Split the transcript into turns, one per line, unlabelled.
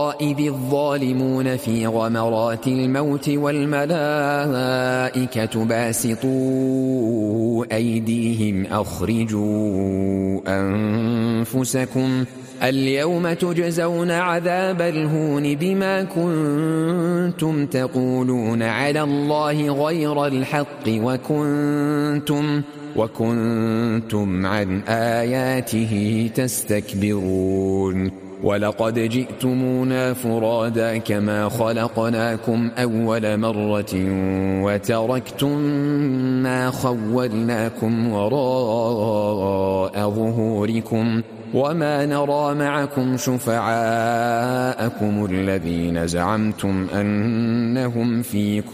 إذ الظالمون في غمرات الموت والملائكة باسطوا أيديهم أخرجوا أنفسكم اليوم تجزون عذاب الهون بما كنتم تقولون على الله غير الحق وكنتم عن آياته تستكبرون ولقد جئتمونا فرادا كما خلقناكم أول مرة وتركتم ما خولناكم وراء ظهوركم وما نرى معكم شفعاءكم الذين زعمتم أنهم فيكم